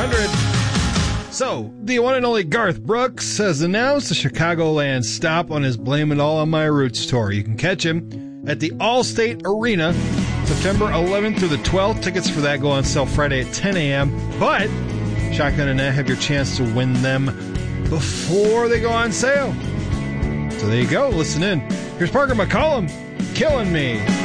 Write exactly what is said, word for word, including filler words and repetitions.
hundred. So, the one and only Garth Brooks has announced a Chicagoland stop on his Blame It All on My Roots tour. You can catch him at the Allstate Arena September eleventh through the twelfth. Tickets for that go on sale Friday at ten a.m. But Shotgun and Nat have your chance to win them before they go on sale. So there you go. Listen in. Here's Parker McCollum, Killing Me.